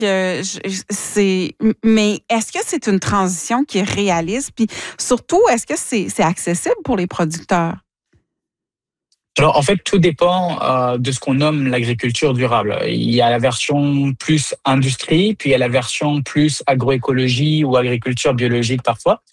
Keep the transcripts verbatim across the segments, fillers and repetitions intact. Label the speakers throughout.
Speaker 1: Euh, je, c'est, mais est-ce que c'est une transition qui est réaliste? Puis surtout, est-ce que c'est, c'est accessible pour les producteurs?
Speaker 2: Alors, en fait, tout dépend euh, de ce qu'on nomme l'agriculture durable. Il y a la version plus industrie, puis il y a la version plus agroécologie ou agriculture biologique parfois.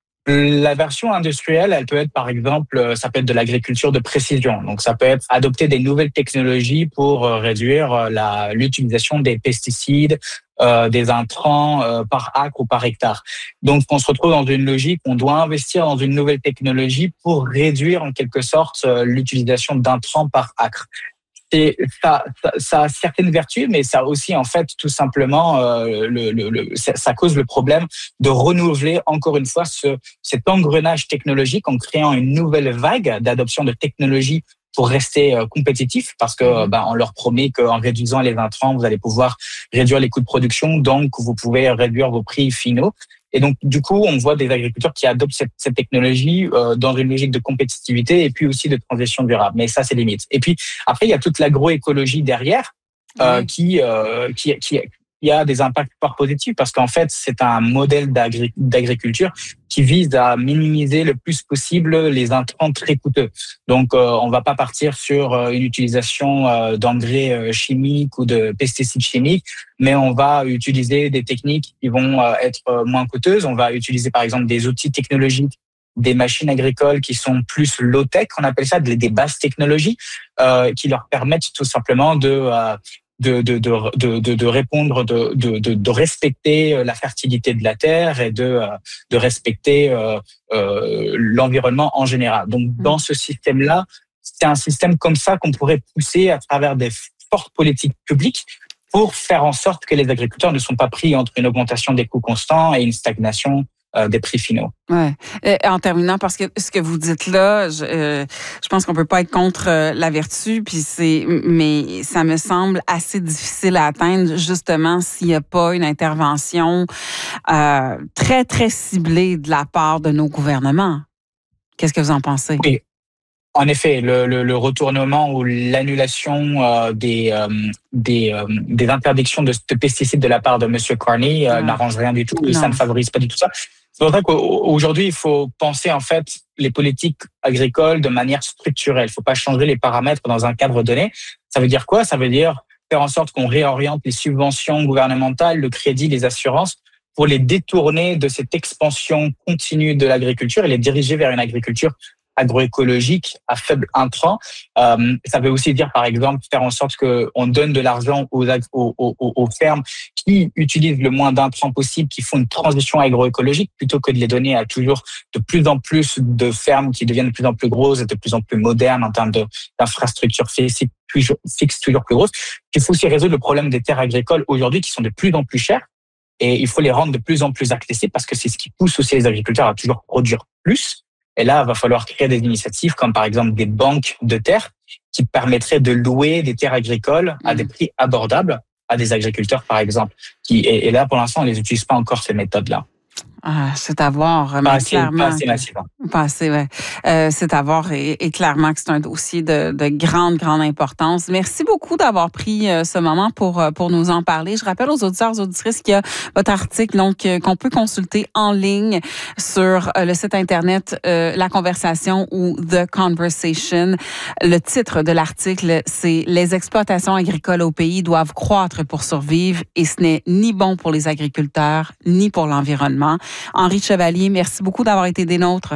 Speaker 2: La version industrielle, elle peut être, par exemple, ça peut être de l'agriculture de précision. Donc, ça peut être adopter des nouvelles technologies pour réduire la, l'utilisation des pesticides, euh, des intrants euh, par acre ou par hectare. Donc, on se retrouve dans une logique où on doit investir dans une nouvelle technologie pour réduire, en quelque sorte, l'utilisation d'intrants par acre. Et ça, ça, ça a certaines vertus, mais ça a aussi en fait tout simplement euh, le, le, le, ça cause le problème de renouveler encore une fois ce, cet engrenage technologique en créant une nouvelle vague d'adoption de technologies pour rester euh, compétitif, parce que ben, on leur promet qu'en réduisant les intrants, vous allez pouvoir réduire les coûts de production, donc vous pouvez réduire vos prix finaux. Et donc, du coup, on voit des agriculteurs qui adoptent cette, cette technologie euh, dans une logique de compétitivité et puis aussi de transition durable. Mais ça, c'est limite. Et puis, après, il y a toute l'agroécologie derrière euh, oui. qui, euh, qui, qui, qui a des impacts fort positifs parce qu'en fait, c'est un modèle d'agri- d'agriculture qui vise à minimiser le plus possible les intrants très coûteux. Donc, euh, on va pas partir sur une utilisation euh, d'engrais chimiques ou de pesticides chimiques, mais on va utiliser des techniques qui vont euh, être moins coûteuses. On va utiliser, par exemple, des outils technologiques, des machines agricoles qui sont plus low-tech, on appelle ça des, des basses technologies, euh, qui leur permettent tout simplement de... Euh, De, de, de, de, de répondre, de, de, de respecter la fertilité de la terre et de, de respecter euh, euh, l'environnement en général. Donc, dans ce système-là, c'est un système comme ça qu'on pourrait pousser à travers des fortes politiques publiques pour faire en sorte que les agriculteurs ne sont pas pris entre une augmentation des coûts constants et une stagnation Euh, des prix finaux.
Speaker 1: Ouais. Et en terminant, parce que ce que vous dites là, je, euh, je pense qu'on peut pas être contre euh, la vertu, puis c'est, mais ça me semble assez difficile à atteindre justement s'il n'y a pas une intervention euh, très très ciblée de la part de nos gouvernements. Qu'est-ce que vous en pensez?
Speaker 2: Oui. En effet, le, le, le retournement ou l'annulation euh, des, euh, des, euh, des interdictions de, de pesticides de la part de M. Carney euh, ouais. n'arrange rien du tout et non. Ça ne favorise pas du tout ça. C'est pour ça qu'aujourd'hui, il faut penser en fait les politiques agricoles de manière structurelle. Il ne faut pas changer les paramètres dans un cadre donné. Ça veut dire quoi? Ça veut dire faire en sorte qu'on réoriente les subventions gouvernementales, le crédit, les assurances pour les détourner de cette expansion continue de l'agriculture et les diriger vers une agriculture agroécologique à faible intrant. Euh, ça veut aussi dire, par exemple, faire en sorte qu'on donne de l'argent aux, aux, aux, aux fermes qui utilisent le moins d'intrants possible, qui font une transition agroécologique, plutôt que de les donner à toujours de plus en plus de fermes qui deviennent de plus en plus grosses et de plus en plus modernes en termes de, d'infrastructures fixes, fixes toujours plus grosses. Il faut aussi résoudre le problème des terres agricoles aujourd'hui qui sont de plus en plus chères et il faut les rendre de plus en plus accessibles parce que c'est ce qui pousse aussi les agriculteurs à toujours produire plus. Et là, il va falloir créer des initiatives comme par exemple des banques de terres qui permettraient de louer des terres agricoles à des prix abordables à des agriculteurs, par exemple. Qui, et, et là, pour l'instant, on ne les utilise pas encore, ces méthodes-là.
Speaker 1: Ah, c'est à voir,
Speaker 2: pas
Speaker 1: mais
Speaker 2: assez,
Speaker 1: clairement.
Speaker 2: Pas assez massivement.
Speaker 1: Pas assez, ouais. Euh, c'est à voir et, et clairement que c'est un dossier de, de grande, grande importance. Merci beaucoup d'avoir pris euh, ce moment pour, pour nous en parler. Je rappelle aux auditeurs et auditrices qu'il y a votre article donc, euh, qu'on peut consulter en ligne sur euh, le site Internet euh, La Conversation ou The Conversation. Le titre de l'article, c'est « Les exploitations agricoles au pays doivent croître pour survivre et ce n'est ni bon pour les agriculteurs ni pour l'environnement ». Henri Chevalier, merci beaucoup d'avoir été des nôtres.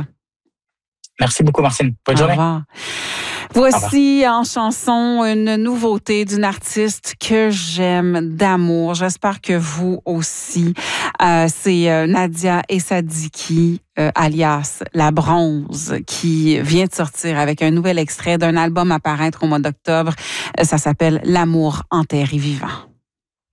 Speaker 2: Merci beaucoup, Martine. Bonne
Speaker 1: Au
Speaker 2: journée.
Speaker 1: Revoir. Voici en chanson une nouveauté d'une artiste que j'aime d'amour. J'espère que vous aussi. Euh, c'est euh, Nadia Essadiki, euh, alias La Bronze, qui vient de sortir avec un nouvel extrait d'un album à paraître au mois d'octobre. Ça s'appelle « L'amour enterré vivant ».